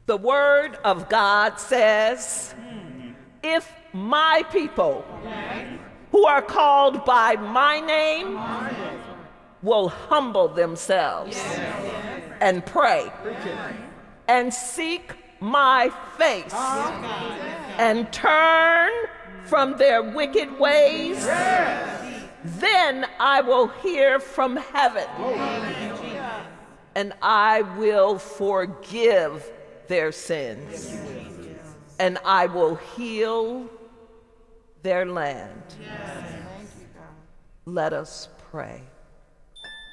The word of God says, if my people who are called by my name will humble themselves and pray and seek my face and turn from their wicked ways, then I will hear from heaven and I will forgive their sins and I will heal their land. Let us pray.